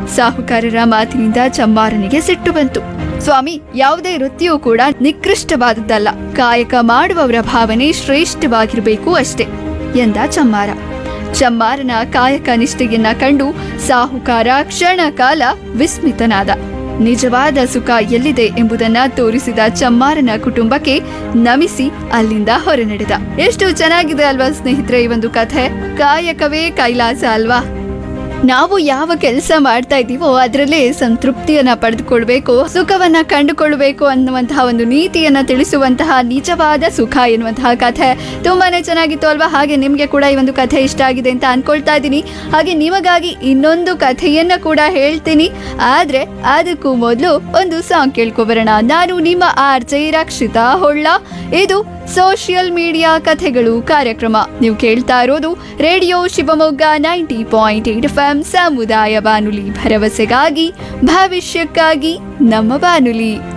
ಸಾಹುಕಾರರ ಮಾತಿನಿಂದ ಚಮ್ಮಾರನಿಗೆ ಸಿಟ್ಟು ಬಂತು. ಸ್ವಾಮಿ, ಯಾವುದೇ ವೃತ್ತಿಯೂ ಕೂಡ ನಿಕೃಷ್ಟವಾದದ್ದಲ್ಲ, ಕಾಯಕ ಮಾಡುವವರ ಭಾವನೆ ಶ್ರೇಷ್ಠವಾಗಿರಬೇಕು ಅಷ್ಟೇ ಎಂದ ಚಮ್ಮಾರ. ಚಮ್ಮಾರನ ಕಾಯಕ ನಿಷ್ಠೆಯನ್ನ ಕಂಡು ಸಾಹುಕಾರ ಕ್ಷಣ ಕಾಲ ವಿಸ್ಮಿತನಾದ. ನಿಜವಾದ ಸುಖ ಎಲ್ಲಿದೆ ಎಂಬುದನ್ನ ತೋರಿಸಿದ ಚಮ್ಮಾರನ ಕುಟುಂಬಕ್ಕೆ ನಮಿಸಿ ಅಲ್ಲಿಂದ ಹೊರ ನಡೆದ. ಎಷ್ಟು ಚೆನ್ನಾಗಿದೆ ಅಲ್ವಾ ಸ್ನೇಹಿತರೆ ಈ ಒಂದು ಕಥೆ. ಕಾಯಕವೇ ಕೈಲಾಸ ಅಲ್ವಾ. ನಾವು ಯಾವ ಕೆಲಸ ಮಾಡ್ತಾ ಇದ್ದೀವೋ ಅದರಲ್ಲೇ ಸಂತೃಪ್ತಿಯನ್ನ ಪಡೆದುಕೊಳ್ಬೇಕು, ಸುಖವನ್ನ ಕಂಡುಕೊಳ್ಬೇಕು ಅನ್ನುವಂತಹ ಒಂದು ನೀತಿಯನ್ನ ತಿಳಿಸುವಂತಹ ನಿಜವಾದ ಸುಖ ಎನ್ನುವಂತಹ ಕಥೆ ತುಂಬಾನೇ ಚೆನ್ನಾಗಿತ್ತು ಅಲ್ವಾ. ಹಾಗೆ ನಿಮ್ಗೆ ಕೂಡ ಈ ಒಂದು ಕಥೆ ಇಷ್ಟ ಆಗಿದೆ ಅಂತ ಅನ್ಕೊಳ್ತಾ ಇದ್ದೀನಿ. ಹಾಗೆ ನಿಮಗಾಗಿ ಇನ್ನೊಂದು ಕಥೆಯನ್ನ ಕೂಡ ಹೇಳ್ತೀನಿ, ಆದ್ರೆ ಅದಕ್ಕೂ ಮೊದಲು ಒಂದು ಸಾಂಗ್ ಕೇಳ್ಕೊಬರೋಣ. ನಾನು ನಿಮ್ಮ RJ ರಕ್ಷಿತಾ ಹೊಳ್ಳ. ಇದು ಸೋಷಿಯಲ್ ಮೀಡಿಯಾ ಕಥೆಗಳು ಕಾರ್ಯಕ್ರಮ. ನೀವು ಕೇಳ್ತಾ ಇರೋದು ರೇಡಿಯೋ ಶಿವಮೊಗ್ಗ 90.8 FM ಸಮುದಾಯ ಬಾನುಲಿ, ಭರವಸೆಗಾಗಿ ಭವಿಷ್ಯಕ್ಕಾಗಿ ನಮ್ಮ ಬಾನುಲಿ.